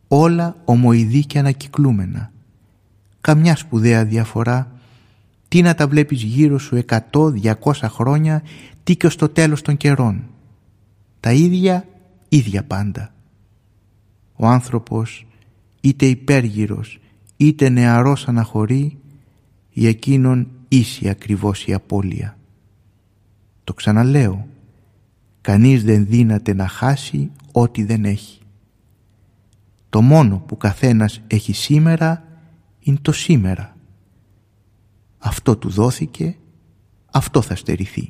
όλα ομοειδή και ανακυκλούμενα. Καμιά σπουδαία διαφορά. Τι να τα βλέπεις γύρω σου 100-200 χρόνια, τι και ως το τέλος των καιρών. Τα ίδια πάντα. Ο άνθρωπος είτε υπέργυρος είτε νεαρός αναχωρεί, για εκείνον ίση ακριβώς η απώλεια. Το ξαναλέω, κανείς δεν δύναται να χάσει ό,τι δεν έχει. Το μόνο που καθένας έχει σήμερα είναι το σήμερα. Αυτό του δόθηκε, αυτό θα στερηθεί.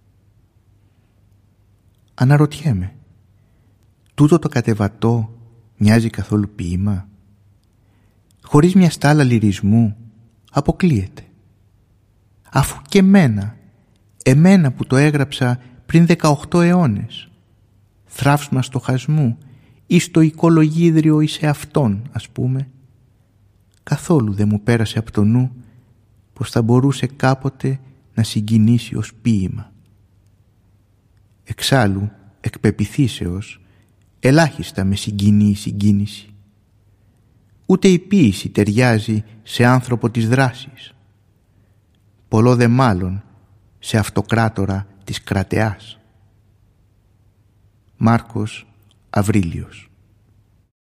Αναρωτιέμαι, τούτο το κατεβατό μοιάζει καθόλου ποίημα? Χωρίς μια στάλα λυρισμού αποκλείεται. Αφού και εμένα που το έγραψα πριν 18 αιώνες, θράψμα στοχασμού ή στο οικολογίδριο ή σε αυτόν, ας πούμε, καθόλου δεν μου πέρασε από το νου πως θα μπορούσε κάποτε να συγκινήσει ως ποίημα. Εξάλλου, εκ πεποιθήσεως, ελάχιστα με συγκινεί η συγκίνηση. Ούτε η ποίηση ταιριάζει σε άνθρωπο της δράσης. Πολλό δε μάλλον σε αυτοκράτορα της κρατεάς. Μάρκος Αβρίλιος.